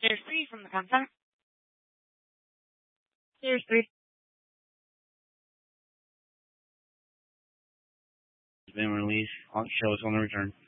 There's 3 from the contact. There's 3. Been released. Show us on the return.